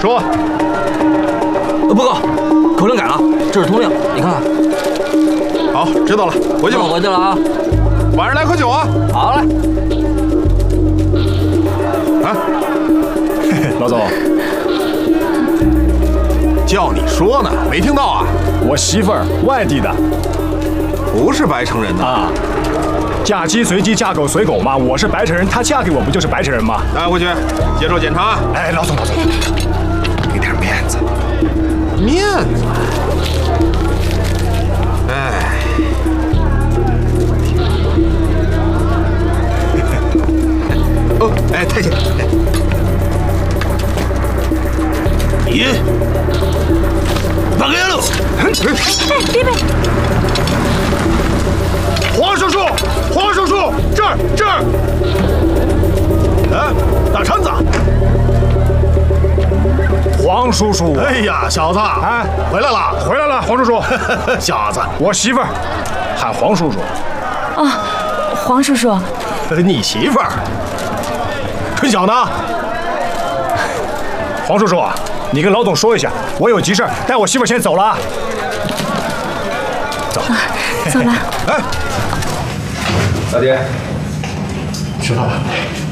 说。 报告，口令改了，这是通令，你看看。 好，知道了，回去吧。 回去了啊。 晚上来喝酒啊。 好嘞。 啊， 老总， 叫你说呢，没听到啊？ 我媳妇儿外地的， 不是白城人呐。 啊，嫁鸡随鸡，嫁狗随狗嘛。我是白城人，她嫁给我不就是白城人吗？ 来，回去接受检查。 哎，老总，给点面子。 面子？哎。哦，哎，太监。 咦，把开了！ 哎，别！ 黄叔叔，黄叔叔，这儿！哎，大碴子。黄叔叔， 哎呀，小子， 哎， 回来了， 黄叔叔， 小子， 我媳妇儿喊黄叔叔。 啊，黄叔叔， 你媳妇儿，春晓呢？ 黄叔叔啊，你跟老总说一下，我有急事，带我媳妇儿先走了啊。走， 走了。 哎， 大爹， 知道了。